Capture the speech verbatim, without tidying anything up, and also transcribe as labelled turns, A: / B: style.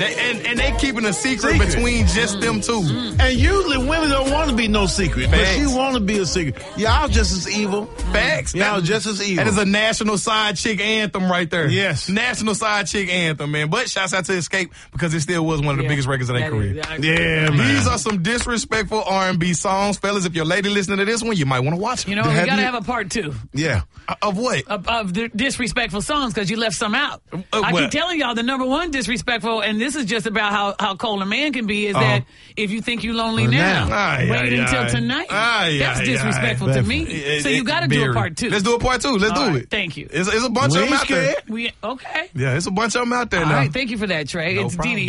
A: They, and, and they keeping a secret,
B: Secret.
A: between just
B: Mm.
A: them two.
B: Mm. And usually women don't want to be no secret, but
A: Facts.
B: she want to be a secret. Y'all just as evil.
A: Facts.
B: Y'all just as evil.
A: That is a national side chick anthem right there.
B: Yes.
A: National side chick anthem, man. But shouts out to Escape because it still was one of the
C: Yeah.
A: biggest records of their
C: That
A: career.
C: is- I-
B: Yeah, man.
A: These are some disrespectful R and B songs. Fellas, if your lady listening to this one, you might want to watch it.
C: You know, we
B: Have
C: got to
B: you-
C: have a part two
B: Yeah.
A: Of what?
C: of, of the disrespectful songs because you left some out.
A: Uh,
C: I
A: what?
C: keep telling y'all the number one disrespectful, and this is just about how, how cold a man can be, is
A: Uh-huh.
C: that if you think you lonely
B: Well,
C: now,
B: now.
A: Aye,
C: wait
A: aye,
C: until
A: aye.
C: tonight.
A: Aye,
C: That's
A: aye,
C: disrespectful
B: aye.
C: to me.
A: It-
C: so
A: it-
C: you got to do a
A: very.
C: part two.
A: Let's do a part two. Let's
C: All
A: do
C: right,
A: it.
C: thank you.
A: It's, it's a bunch
B: We
A: of them
B: ain't
A: out there.
B: scared.
C: We, okay.
A: Yeah, it's a bunch of them out there
C: All
A: now.
C: right, thank you for that, Trey.
A: No
C: it's
A: problem.
C: Dee Dee.